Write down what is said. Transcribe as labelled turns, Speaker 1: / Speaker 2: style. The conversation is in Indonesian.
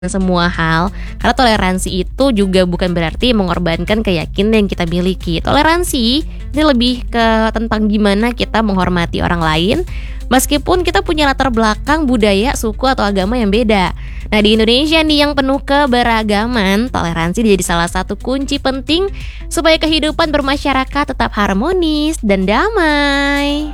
Speaker 1: semua hal, karena toleransi itu juga bukan berarti mengorbankan keyakinan yang kita miliki. Toleransi ini lebih ke tentang gimana kita menghormati orang lain meskipun kita punya latar belakang budaya, suku atau agama yang beda. Nah, di Indonesia nih yang penuh keberagaman, toleransi jadi salah satu kunci penting supaya kehidupan bermasyarakat tetap harmonis dan damai.